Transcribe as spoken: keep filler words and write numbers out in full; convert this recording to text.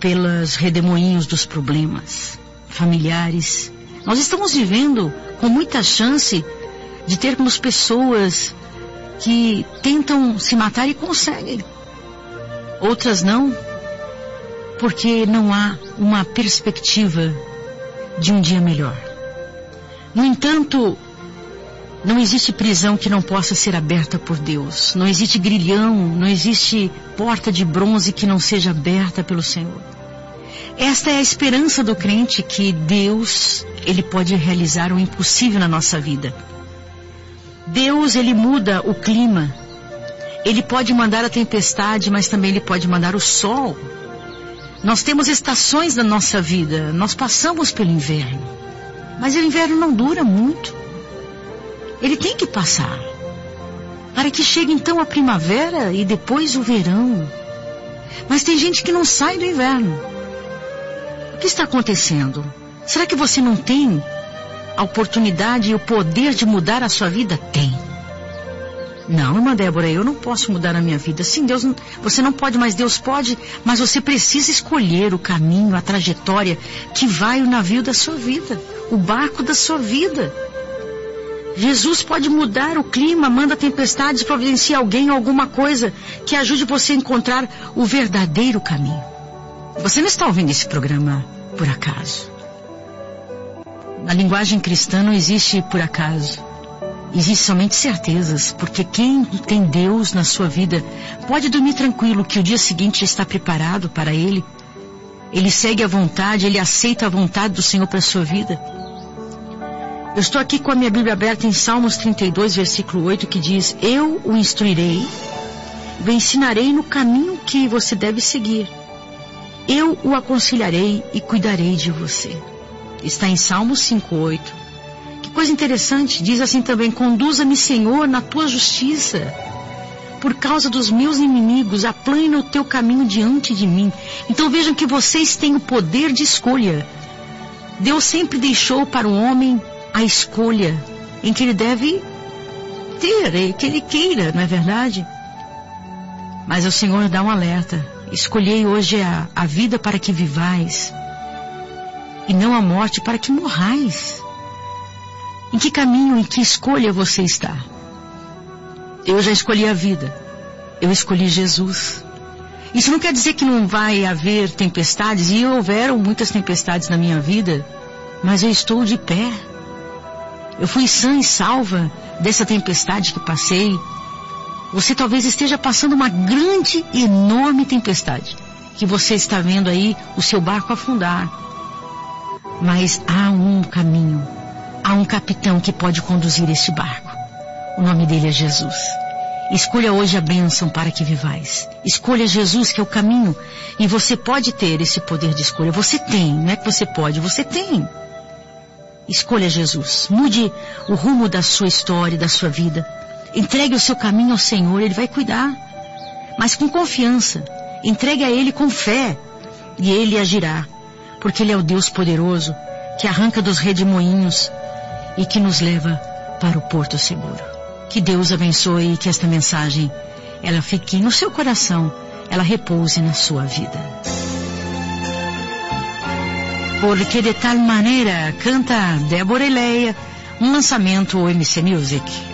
pelos redemoinhos dos problemas familiares. Nós estamos vivendo com muita chance de termos pessoas que tentam se matar e conseguem. Outras não, porque não há uma perspectiva de um dia melhor. No entanto, não existe prisão que não possa ser aberta por Deus. Não existe grilhão, não existe porta de bronze que não seja aberta pelo Senhor. Esta é a esperança do crente, que Deus, Ele pode realizar o impossível na nossa vida. Deus, Ele muda o clima. Ele pode mandar a tempestade, mas também Ele pode mandar o sol. Nós temos estações na nossa vida. Nós passamos pelo inverno. Mas o inverno não dura muito. Ele tem que passar. Para que chegue então a primavera e depois o verão. Mas tem gente que não sai do inverno. O que está acontecendo? Será que você não tem a oportunidade e o poder de mudar a sua vida? Tem. Não, irmã Débora, eu não posso mudar a minha vida. Sim, Deus, você não pode, mas Deus pode. Mas você precisa escolher o caminho, a trajetória que vai o navio da sua vida, o barco da sua vida. Jesus pode mudar o clima, manda tempestades, providencia alguém, alguma coisa que ajude você a encontrar o verdadeiro caminho. Você não está ouvindo esse programa por acaso. Na linguagem cristã não existe por acaso. Existem somente certezas, porque quem tem Deus na sua vida pode dormir tranquilo que o dia seguinte já está preparado para ele. Ele segue a vontade, ele aceita a vontade do Senhor para a sua vida. Eu estou aqui com a minha Bíblia aberta em Salmos trinta e dois, versículo oito, que diz: eu o instruirei, o ensinarei no caminho que você deve seguir. Eu o aconselharei e cuidarei de você. Está em Salmos cinco, oito. Que coisa interessante, diz assim também: conduza-me, Senhor, na tua justiça. Por causa dos meus inimigos, aplana o teu caminho diante de mim. Então vejam que vocês têm o poder de escolha. Deus sempre deixou para o homem a escolha em que ele deve ter, que ele queira, não é verdade? Mas o Senhor dá um alerta: escolhei hoje a, a vida para que vivais, e não a morte para que morrais. Em que caminho, em que escolha você está? Eu já escolhi a vida. Eu escolhi Jesus. Isso não quer dizer que não vai haver tempestades, e houveram muitas tempestades na minha vida, mas eu estou de pé. Eu fui sã e salva dessa tempestade que passei. Você talvez esteja passando uma grande e enorme tempestade, que você está vendo aí o seu barco afundar. Mas há um caminho, há um capitão que pode conduzir este barco. O nome dele é Jesus. Escolha hoje a bênção para que vivais. Escolha Jesus, que é o caminho. E você pode ter esse poder de escolha. Você tem, não é que você pode, você tem. Escolha Jesus. Mude o rumo da sua história, da sua vida. Entregue o seu caminho ao Senhor, Ele vai cuidar. Mas com confiança. Entregue a Ele com fé. E Ele agirá. Porque Ele é o Deus poderoso, que arranca dos redemoinhos e que nos leva para o porto seguro. Que Deus abençoe e que esta mensagem, ela fique no seu coração, ela repouse na sua vida. Porque de tal maneira, canta Débora e Leia, um lançamento M C Music.